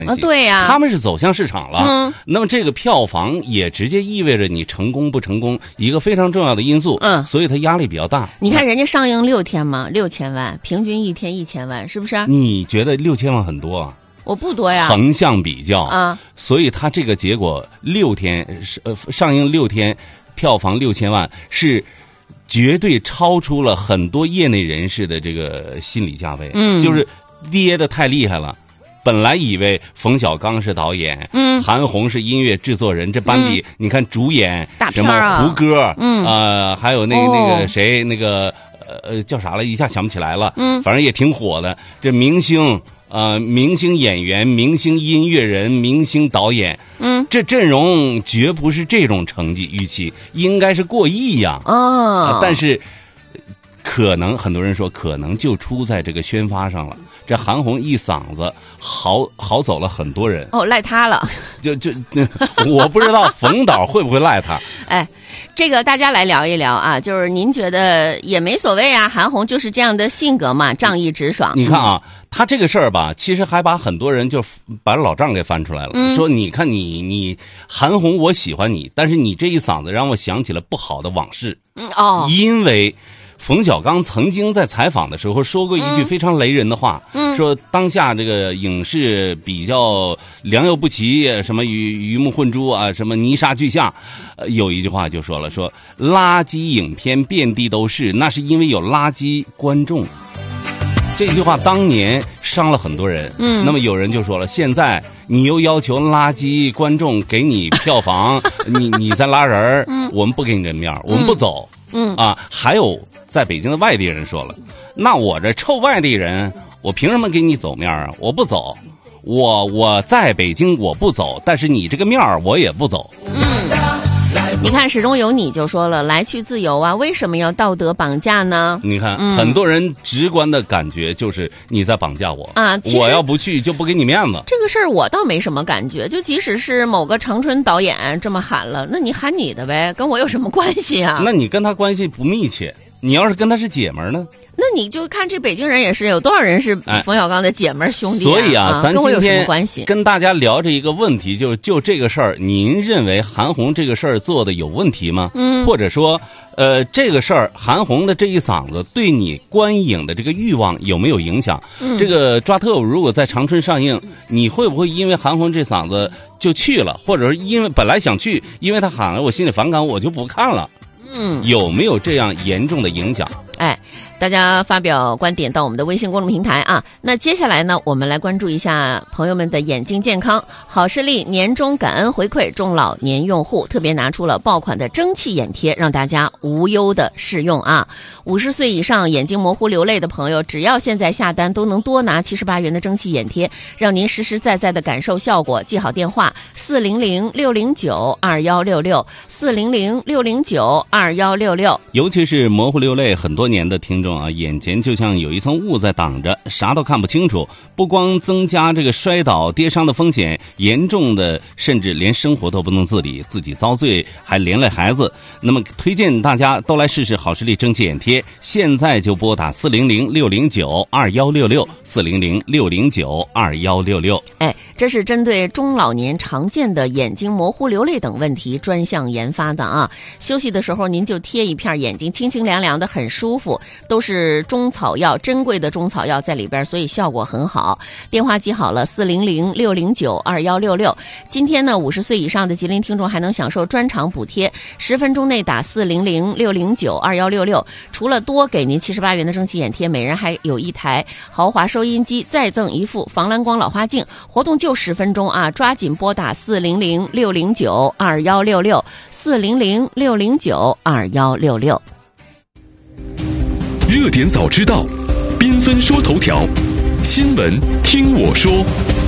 对呀， 他们是走向市场了。那么这个票房也直接意味着你成功不成功一个非常重要的因素。所以它压力比较大。 你看人家上映6天嘛，6000万，平均一天1000万，是不是？ 你觉得6000万很多啊？ 我不多呀。 横向比较啊，所以它这个结果6天上映6天，票房6000万是绝对超出了很多业内人士的这个心理价位。就是跌得太厉害了。本来以为冯小刚是导演，韩红是音乐制作人，这班底你看主演什么胡歌，还有那个谁，那个叫啥了，一下想不起来了，反正也挺火的。这明星明星演员、明星音乐人、明星导演，这阵容绝不是这种成绩，预期应该是过亿呀。但是可能很多人说，可能就出在这个宣发上了。这韩红一嗓子好走了很多人。 赖他了。 我不知道冯导会不会赖他。 哎，这个大家来聊一聊啊，就是您觉得也没所谓啊，韩红就是这样的性格嘛，仗义直爽。 你看啊，他这个事儿吧，其实还把很多人就把老账给翻出来了，说你看你韩红，我喜欢你，但是你这一嗓子让我想起了不好的往事。因为冯小刚曾经在采访的时候说过一句非常雷人的话，说当下这个影视比较良莠不齐，什么鱼目混珠啊，什么泥沙俱下，有一句话就说了，说垃圾影片遍地都是，那是因为有垃圾观众。这句话当年伤了很多人。那么有人就说了，现在你又要求垃圾观众给你票房，你在拉人我们不给你这面，我们不走。还有在北京的外地人说了，那我这臭外地人，我凭什么给你走面啊？我不走，我在北京我不走，但是你这个面我也不走。 你看始终有你就说了，来去自由啊，为什么要道德绑架呢？ 你看，很多人直观的感觉就是你在绑架我啊！我要不去就不给你面子。 这个事儿我倒没什么感觉，就即使是某个长春导演这么喊了，那你喊你的呗，跟我有什么关系啊？ 那你跟他关系不密切，你要是跟他是姐们儿呢？ 那你就看这北京人也是有多少人是冯小刚的姐们兄弟。 所以咱跟我有什么关系？ 跟大家聊这一个问题，就这个事儿，您认为韩红这个事儿做的有问题吗？或者说这个事儿韩红的这一嗓子对你观影的这个欲望有没有影响？这个抓特务如果在长春上映，你会不会因为韩红这嗓子就去了，或者是因为本来想去，因为他喊了我心里反感，我就不看了？有没有这样严重的影响？ 大家发表观点到我们的微信公众平台啊。那接下来呢，我们来关注一下朋友们的眼睛健康。好视力年终感恩回馈中老年用户，特别拿出了爆款的蒸汽眼贴，让大家无忧的试用啊。50岁以上眼睛模糊流泪的朋友，只要现在下单，都能多拿78元的蒸汽眼贴，让您实实在在的感受效果。记好电话400-609-2166，400-609-2166。 尤其是模糊流泪很多年的听众啊，眼前就像有一层雾在挡着，啥都看不清楚，不光增加这个摔倒跌伤的风险，严重的甚至连生活都不能自理，自己遭罪还连累孩子。那么推荐大家都来试试好视力蒸汽眼贴，现在就拨打400-609-2166，400-609-2166。 这是针对中老年常见的眼睛模糊流泪等问题专项研发的啊。休息的时候您就贴一片，眼睛清清凉凉的，很舒服，都是中草药，珍贵的中草药在里边，所以效果很好。电话记好了，400-609-2166。今天呢，50岁以上的吉林听众还能享受专场补贴，10分钟内打400-609-2166。除了多给您78元的蒸汽眼贴，每人还有一台豪华收音机，再赠一副防蓝光老花镜。活动就10分钟啊，抓紧拨打400-609-2166，400-609-2166。 热点早知道，缤纷说头条，新闻听我说。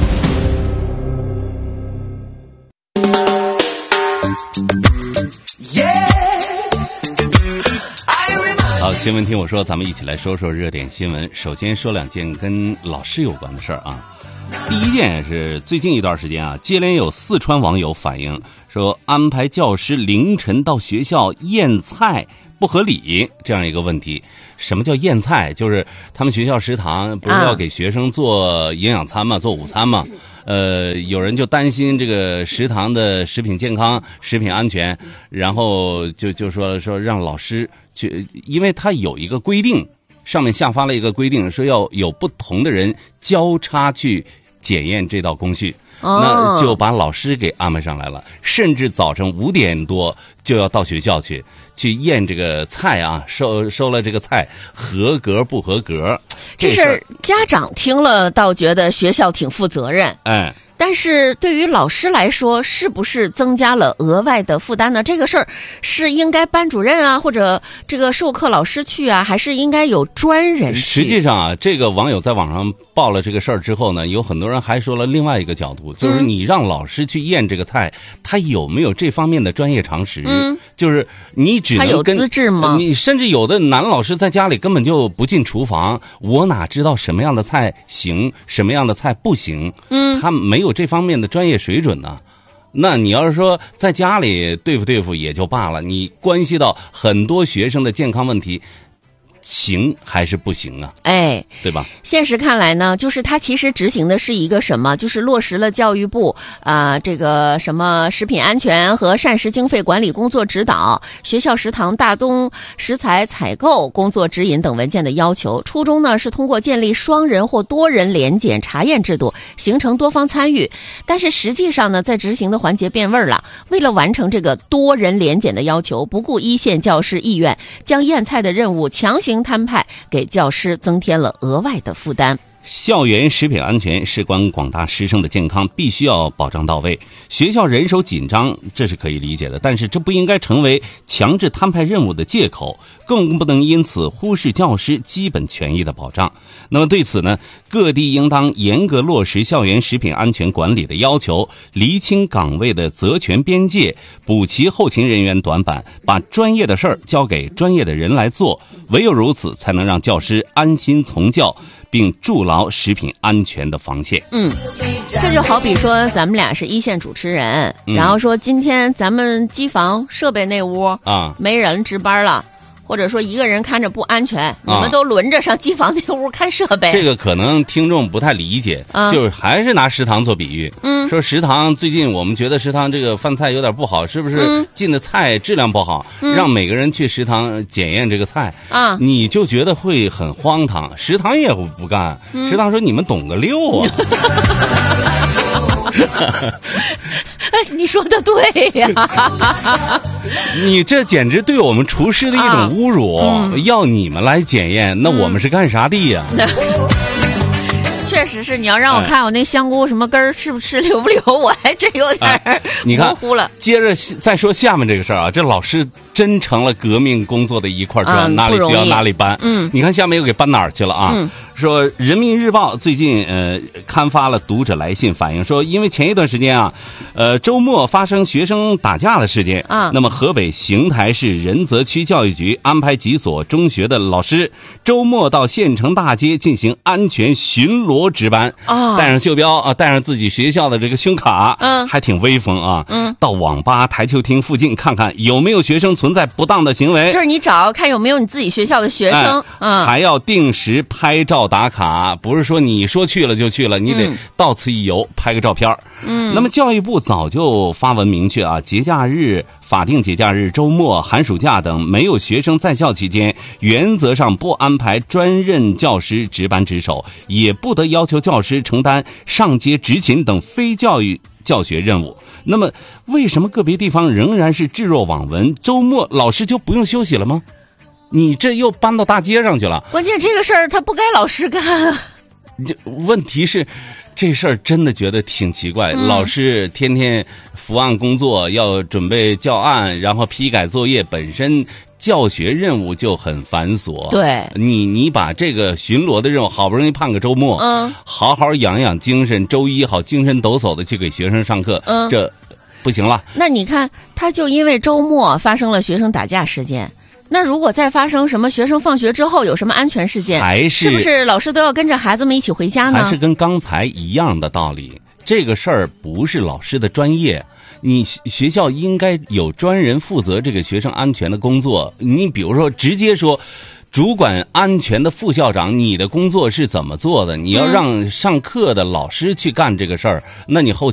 好，新闻听我说，咱们一起来说说热点新闻。首先说2件跟老师有关的事儿啊。第一件是最近一段时间啊，接连有四川网友反映说，安排教师凌晨到学校验菜不合理这样一个问题。什么叫验菜？就是他们学校食堂不是要给学生做营养餐吗？做午餐吗？ 有人就担心这个食堂的食品健康、食品安全，然后就说让老师去，因为他有一个规定，上面下发了一个规定，说要有不同的人交叉去检验这道工序。那就把老师给安排上来了，甚至早晨5点多就要到学校去验这个菜啊，收了这个菜合格不合格。 这事儿家长听了倒觉得学校挺负责任， 哎。 但是对于老师来说，是不是增加了额外的负担呢？这个事儿是应该班主任啊，或者这个授课老师去啊，还是应该有专人去？ 实际上啊，这个网友在网上报了这个事儿之后呢，有很多人还说了另外一个角度，就是你让老师去验这个菜，他有没有这方面的专业常识？就是你只能他有资质吗？ 你甚至有的男老师在家里根本就不进厨房，我哪知道什么样的菜行，什么样的菜不行？他没有这方面的专业水准呢。那你要是说在家里对付也就罢了，你关系到很多学生的健康问题，行还是不行啊？ 哎， 对吧？ 现实看来呢，就是它其实执行的是一个什么？就是落实了教育部这个什么食品安全和膳食经费管理工作指导、学校食堂大宗食材采购工作指引等文件的要求。初衷呢是通过建立双人或多人联检查验制度，形成多方参与。但是实际上呢，在执行的环节变味儿了。为了完成这个多人联检的要求，不顾一线教师意愿，将验菜的任务强行摊派，给教师增添了额外的负担。 校园食品安全事关广大师生的健康，必须要保障到位。学校人手紧张，这是可以理解的，但是这不应该成为强制摊派任务的借口，更不能因此忽视教师基本权益的保障。那么对此呢，各地应当严格落实校园食品安全管理的要求，厘清岗位的责权边界，补齐后勤人员短板，把专业的事儿交给专业的人来做。唯有如此，才能让教师安心从教，并筑牢食品安全的防线。 这就好比说咱们俩是一线主持人，然后说今天咱们机房设备那屋没人值班了，或者说一个人看着不安全，你们都轮着上机房那屋看设备。 这个可能听众不太理解，就是还是拿食堂做比喻。说食堂最近我们觉得食堂这个饭菜有点不好，是不是进的菜质量不好？让每个人去食堂检验这个菜你就觉得会很荒唐。食堂也不干，食堂说你们懂个六啊。 你说的对呀。 你这简直对我们厨师的一种侮辱。要你们来检验，那我们是干啥的呀？ 确实是，你要让我看我那香菇什么根儿吃不吃留不留，我还真有点模糊了。 接着再说下面这个事儿啊，这老师真成了革命工作的一块砖，哪里需要哪里搬。你看下面又给搬哪儿去了啊？说人民日报最近刊发了读者来信，反映说，因为前一段时间周末发生学生打架的事件那么河北邢台市仁泽区教育局安排几所中学的老师周末到县城大街进行安全巡逻值班带上袖标带上自己学校的这个胸卡还挺威风啊到网吧台球厅附近看看有没有学生存在不当的行为， 就是你找看有没有你自己学校的学生还要定时拍照打卡，不是说你说去了就去了，你得到此一游拍个照片。那么教育部早就发文明确节假日、法定节假日、周末、寒暑假等没有学生在校期间，原则上不安排专任教师值班值守，也不得要求教师承担上街执勤等非教育教学任务。那么为什么个别地方仍然是置若罔闻？周末老师就不用休息了吗？你这又搬到大街上去了。 关键这个事儿他不该老师干。 问题是这事儿真的觉得挺奇怪，老师天天伏案工作，要准备教案，然后批改作业，本身教学任务就很繁琐。 对， 你把这个巡逻的任务好不容易盼个周末好好养养精神，周一好精神抖擞的去给学生上课这不行了。 那你看他就因为周末发生了学生打架事件，那如果再发生什么学生放学之后有什么安全事件，是不是老师都要跟着孩子们一起回家呢？ 还是跟刚才一样的道理，这个事儿不是老师的专业，你学校应该有专人负责这个学生安全的工作。你比如说直接说主管安全的副校长，你的工作是怎么做的？你要让上课的老师去干这个事儿，那你后期